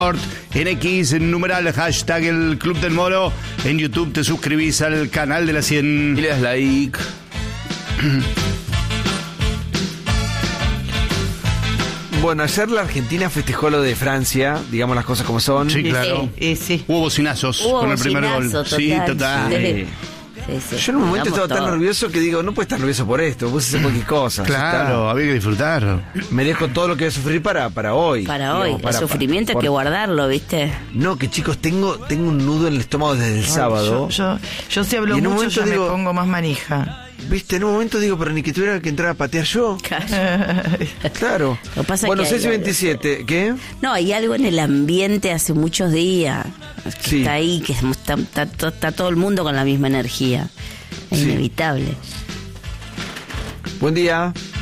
En X, en numeral, hashtag el Club del Moro. En YouTube te suscribís al canal de la 100. Y le das like. Bueno, ayer la Argentina festejó lo de Francia, digamos las cosas como son. Sí, claro. Sí. Hubo bocinazos con el primer gol. Bocinazo, Sí, total. Sí. Yo en un momento estaba tan todo nervioso que digo, no puedes estar nervioso por esto, vos haces cualquier cosa. Claro, había que disfrutar. Me dejo todo lo que voy a sufrir para hoy. Para hoy, digamos, el sufrimiento hay que guardarlo, ¿viste? No, que chicos, tengo un nudo en el estómago desde el sábado. Yo si hablo Y en un mucho momento ya digo, me pongo más manija. Viste, en un momento digo, pero ni que tuviera que entrar a patear yo. Claro. Lo que pasa Bueno, es que 6 y 27, ¿qué? No, hay algo en el ambiente hace muchos días que Sí. está ahí, que está todo el mundo con la misma energía. Es Sí. inevitable. Buen día.